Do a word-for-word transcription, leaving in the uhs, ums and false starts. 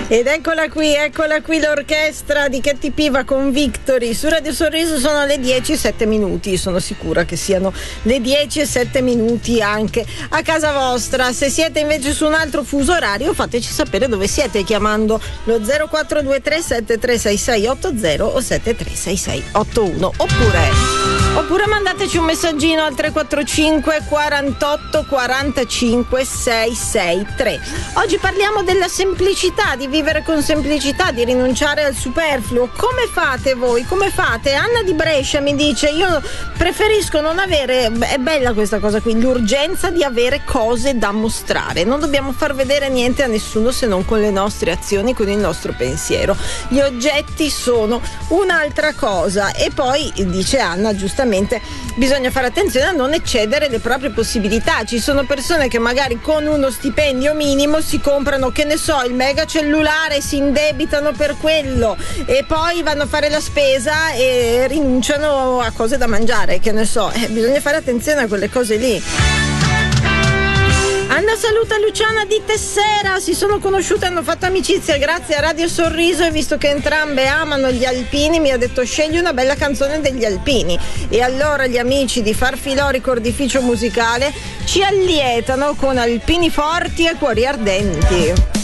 Ed eccola qui, eccola qui l'orchestra di Katy P va con Victory. Su Radio Sorriso sono le dieci e sette minuti, sono sicura che siano le dieci e sette minuti anche a casa vostra. Se siete invece su un altro fuso orario, fateci sapere dove siete chiamando lo zero quattro due tre sette tre sei sei otto zero o sette tre sei sei otto uno, oppure Oppure mandateci un messaggino al tre quattro cinque quarantotto quarantacinque seicentosessantatré. Oggi parliamo della semplicità, di vivere con semplicità, di rinunciare al superfluo. Come fate voi? Come fate? Anna di Brescia mi dice: io preferisco non avere, è bella questa cosa qui, l'urgenza di avere cose da mostrare. Non dobbiamo far vedere niente a nessuno se non con le nostre azioni, con il nostro pensiero. Gli oggetti sono un'altra cosa. E poi, dice Anna, giustamente, bisogna fare attenzione a non eccedere le proprie possibilità. Ci sono persone che magari con uno stipendio minimo si comprano, che ne so, il mega cellulare, si indebitano per quello e poi vanno a fare la spesa e rinunciano a cose da mangiare, che ne so. Eh, bisogna fare attenzione a quelle cose lì. Anna saluta Luciana di Tessera, si sono conosciute e hanno fatto amicizia grazie a Radio Sorriso, e visto che entrambe amano gli alpini mi ha detto: scegli una bella canzone degli alpini. E allora gli amici di Farfilò Ricordificio Musicale ci allietano con Alpini Forti e Cuori Ardenti.